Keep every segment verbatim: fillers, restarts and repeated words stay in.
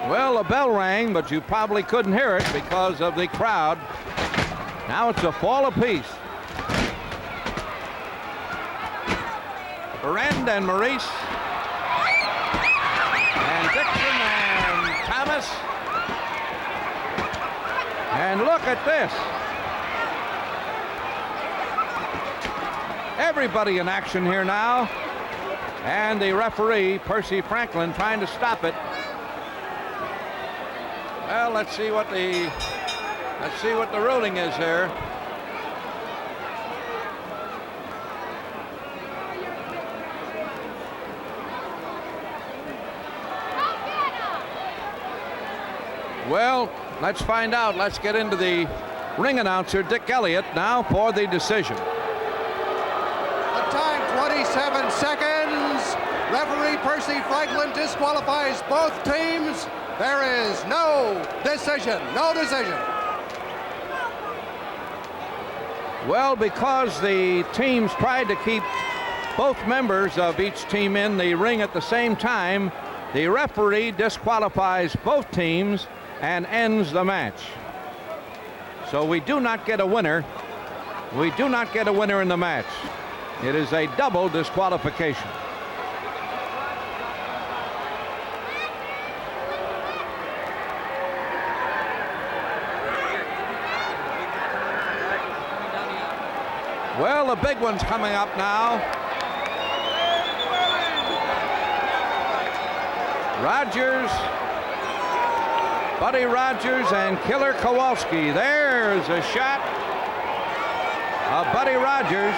Well, the bell rang, but you probably couldn't hear it because of the crowd. Now it's a fall apiece. Berend and Maurice. And Dixon and Thomas. And look at this. Everybody in action here now. And the referee, Percy Franklin, trying to stop it. Well, let's see what the let's see what the ruling is here. Well, let's find out. Let's get into the ring announcer, Dick Elliott, now for the decision. The time, twenty-seven seconds. Referee Percy Franklin disqualifies both teams. There is no decision, no decision. Well, because the teams tried to keep both members of each team in the ring at the same time, the referee disqualifies both teams and ends the match. So we do not get a winner. We do not get a winner in the match. It is a double disqualification. Well, the big one's coming up now. Rogers, Buddy Rogers and Killer Kowalski. There's a shot of Buddy Rogers.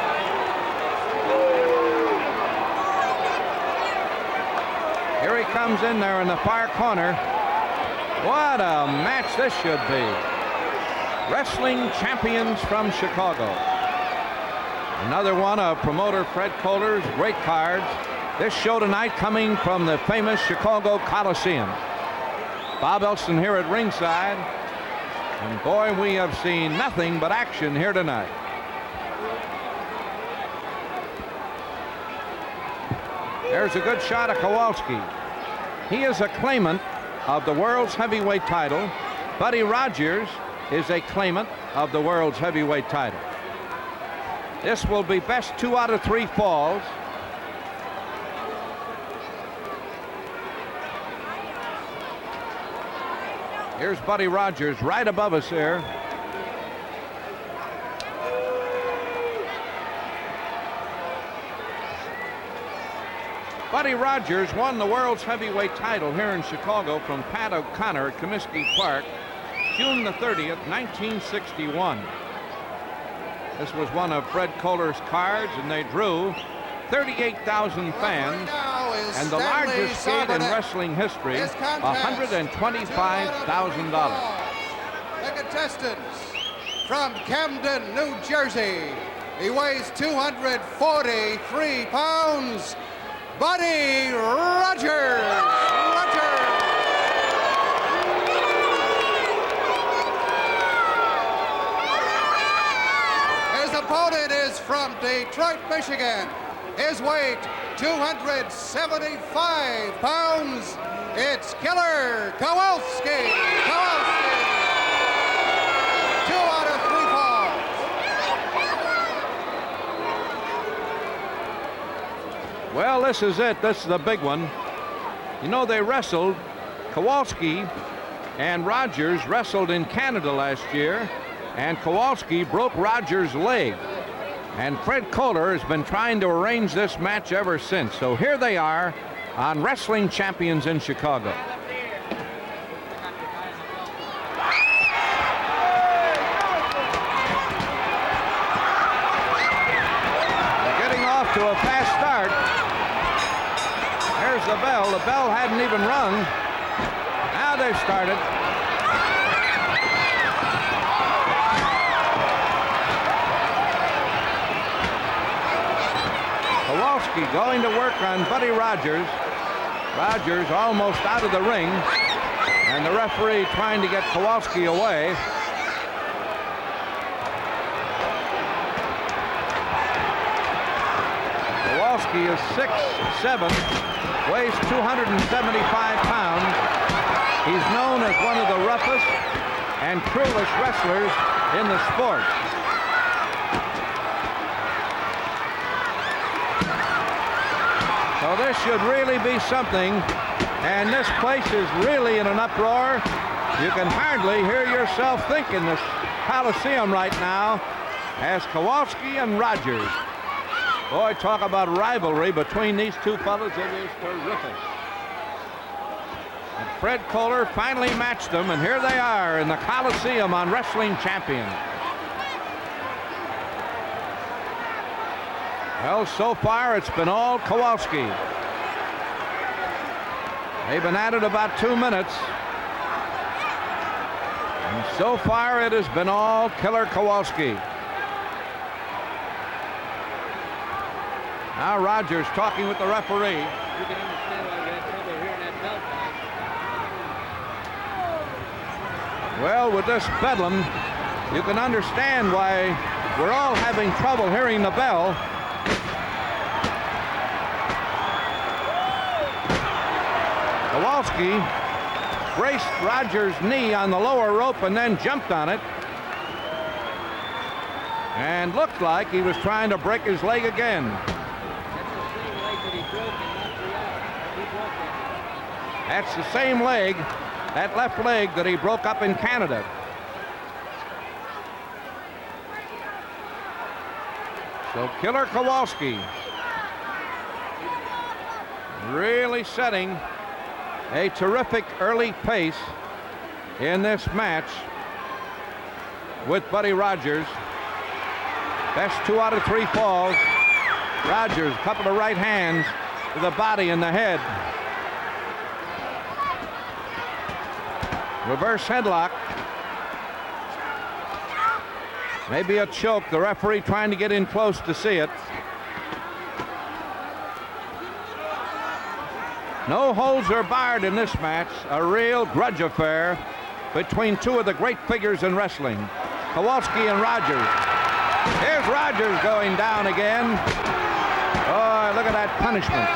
Here he comes in there in the far corner. What a match this should be. Wrestling champions from Chicago. Another one of promoter Fred Kohler's great cards. This show tonight coming from the famous Chicago Coliseum. Bob Elston here at ringside. And boy, we have seen nothing but action here tonight. There's a good shot of Kowalski. He is a claimant of the world's heavyweight title. Buddy Rogers is a claimant of the world's heavyweight title. This will be best two out of three falls. Here's Buddy Rogers right above us here. Buddy Rogers won the world's heavyweight title here in Chicago from Pat O'Connor at Comiskey Park, June the thirtieth, nineteen sixty-one. This was one of Fred Kohler's cards, and they drew thirty-eight thousand fans, and the largest bid in wrestling history, one hundred twenty-five thousand dollars. The contestants from Camden, New Jersey. He weighs two hundred forty-three pounds. Buddy Rogers. Rogers. His opponent is from Detroit, Michigan. His weight, two hundred seventy-five pounds. It's Killer Kowalski. Kowalski. Two out of three falls. Well, this is it. This is the big one. You know, they wrestled, Kowalski and Rogers wrestled in Canada last year, and Kowalski broke Rogers' leg. And Fred Kohler has been trying to arrange this match ever since. So here they are on Wrestling Champions in Chicago. They're getting off to a fast start. There's the bell. The bell hadn't even rung. Now they've started. Kowalski going to work on Buddy Rogers. Rogers almost out of the ring, and the referee trying to get Kowalski away. Kowalski is six seven, weighs two hundred seventy-five pounds. He's known as one of the roughest and cruelest wrestlers in the sport. So this should really be something, and this place is really in an uproar. You can hardly hear yourself think in this Coliseum right now as Kowalski and Rogers. Boy, talk about rivalry between these two fellas. It is terrific. And Fred Kohler finally matched them, and here they are in the Coliseum on Wrestling Champion. Well, so far it's been all Kowalski. They've been at it about two minutes. And so far it has been all Killer Kowalski. Now Rogers talking with the referee. You can understand why we had trouble hearing that bell tonight. Well, with this bedlam, you can understand why we're all having trouble hearing the bell. Kowalski braced Rogers' knee on the lower rope and then jumped on it. And looked like he was trying to break his leg again. That's the same leg, that left leg that he broke up in Canada. So Killer Kowalski really setting a terrific early pace in this match with Buddy Rogers. Best two out of three falls. Rogers, a couple of right hands to the body and the head. Reverse headlock. Maybe a choke. The referee trying to get in close to see it. No holds are barred in this match. A real grudge affair between two of the great figures in wrestling, Kowalski and Rogers. Here's Rogers going down again. Oh, look at that punishment.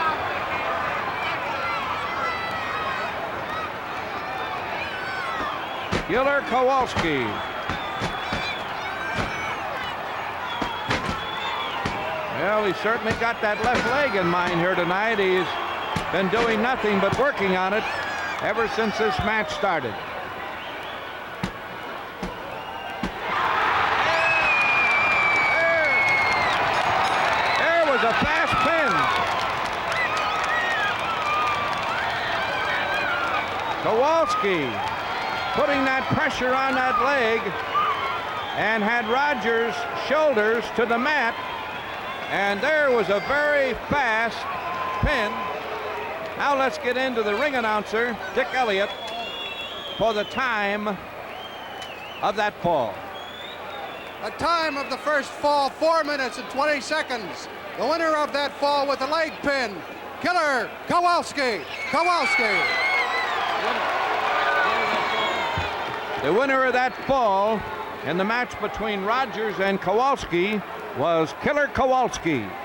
Killer Kowalski. Well, he certainly got that left leg in mind here tonight. He's been doing nothing but working on it ever since this match started. There, there was a fast pin. Kowalski putting that pressure on that leg and had Rogers' shoulders to the mat, and there was a very fast pin. Now let's get into the ring announcer, Dick Elliott, for the time of that fall. The time of the first fall, four minutes and twenty seconds. The winner of that fall with the leg pin, Killer Kowalski. Kowalski. The winner of that fall in the match between Rogers and Kowalski was Killer Kowalski.